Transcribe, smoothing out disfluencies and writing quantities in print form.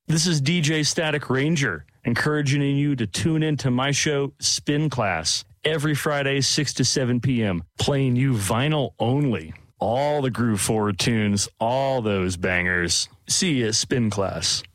This is DJ Static Ranger, encouraging you to tune into my show, Spin Class, every Friday, 6 to 7 p.m., playing you vinyl only. All the groove forward tunes, all those bangers. See you at Spin Class.